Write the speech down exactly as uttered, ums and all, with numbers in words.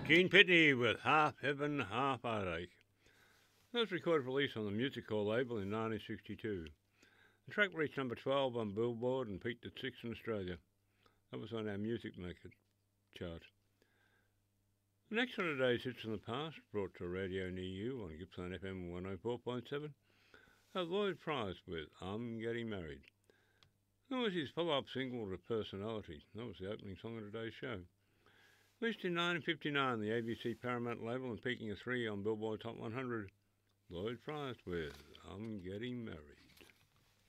Keen Pitney with Half Heaven, Half Heartache. That was recorded for release on the Music Hall label in nineteen sixty-two. The track reached number twelve on Billboard and peaked at six in Australia. That was on our Music Maker chart. The next one of today's hits from the past, brought to a radio near you on Gippsland F M one oh four point seven, have Lloyd Price with I'm Getting Married. That was his follow-up single to Personality. That was the opening song of today's show. Released in nineteen fifty-nine, the A B C Paramount label, and peaking at three on Billboard Top one hundred. Lloyd Price with I'm Getting Married.